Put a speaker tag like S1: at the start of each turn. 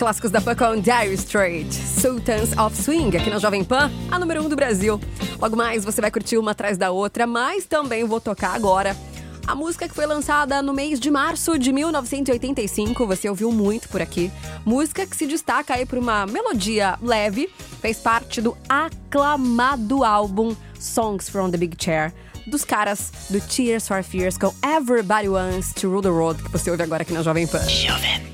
S1: clássicos da Pan com Dire Straits, Sultans of Swing, aqui na Jovem Pan, a número 1 do Brasil. Logo mais você vai curtir uma atrás da outra, mas também vou tocar agora a música que foi lançada no mês de março de 1985, você ouviu muito por aqui. Música que se destaca aí por uma melodia leve, fez parte do aclamado álbum Songs from the Big Chair, dos caras do Tears for Fears com Everybody Wants to Rule the World, que você ouve agora aqui na Jovem Pan.
S2: Jovem.